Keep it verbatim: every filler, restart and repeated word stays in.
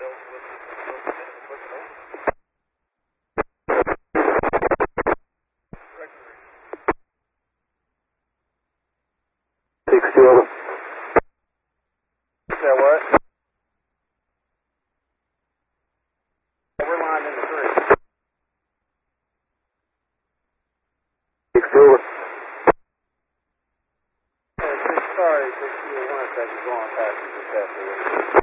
Six two over. Say what? We're lined into three. Six two over. Uh, six, sorry, six two one, second, go on past you, just after